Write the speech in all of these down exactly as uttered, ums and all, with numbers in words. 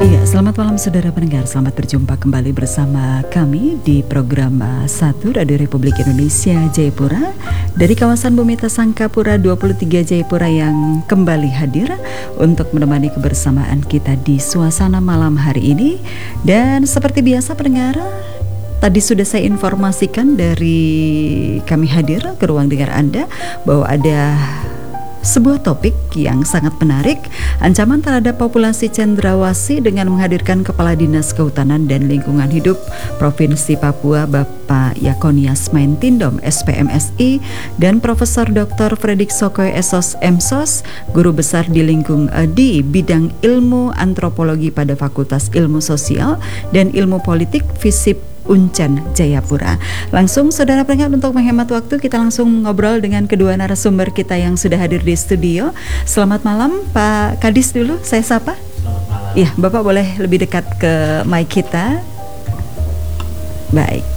Iya, selamat malam saudara pendengar. Selamat berjumpa kembali bersama kami di program uh, satu Radio Republik Indonesia Jayapura dari kawasan Bumita Sangkapura dua puluh tiga Jayapura yang kembali hadir untuk menemani kebersamaan kita di suasana malam hari ini. Dan seperti biasa pendengar, tadi sudah saya informasikan dari kami hadir ke ruang dengar Anda bahwa ada sebuah topik yang sangat menarik, ancaman terhadap populasi cendrawasih, dengan menghadirkan Kepala Dinas Kehutanan dan Lingkungan Hidup Provinsi Papua Bapak Yakonias Maintindom S P M S I dan Profesor Doktor Fredrik Sokoy S O S M S O S, Guru Besar di lingkung di bidang ilmu antropologi pada Fakultas Ilmu Sosial dan Ilmu Politik FISIP Uncen Jayapura. Langsung saudara pendengar, untuk menghemat waktu kita langsung ngobrol dengan kedua narasumber kita yang sudah hadir di studio. Selamat malam Pak Kadis dulu, saya sapa. Selamat malam. Iya, Bapak boleh lebih dekat ke mic kita. Baik.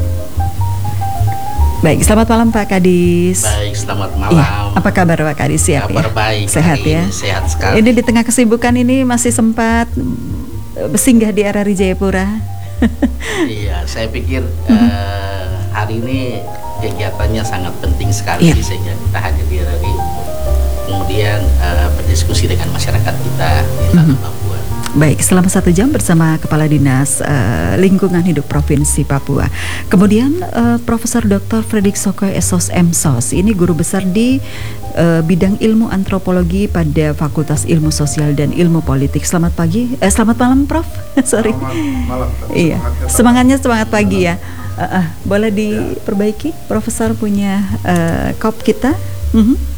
Baik, selamat malam Pak Kadis. Baik, selamat malam. Iya, apa kabar Pak Kadis? Siap kabar ya? baik. Sehat ya? Sehat sekali. Ini di tengah kesibukan ini masih sempat bersinggah di R R I Jayapura. Iya, saya pikir uh, hari ini kegiatannya sangat penting sekali, yeah. sehingga kita hadir di R R I untuk kemudian uh, berdiskusi dengan masyarakat kita di tanah mm-hmm. Papua. Baik, selama satu jam bersama Kepala Dinas uh, Lingkungan Hidup Provinsi Papua. Kemudian uh, Profesor Doktor Fredrik Sokoy S O S M S O S, ini guru besar di uh, bidang ilmu antropologi pada Fakultas Ilmu Sosial dan Ilmu Politik. Selamat pagi, eh, selamat malam Prof. Sorry. Selamat malam. Iya, semangatnya semangat pagi ya. Uh, uh, boleh diperbaiki, Profesor punya uh, kop kita. Uh-huh.